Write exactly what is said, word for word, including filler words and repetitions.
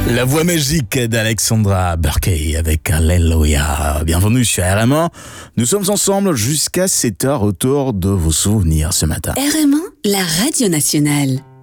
La voix magique d'Alexandra Burkey avec Alléluia. Bienvenue sur R M un. Nous sommes ensemble jusqu'à sept heures autour de vos souvenirs ce matin. R M un, la radio nationale.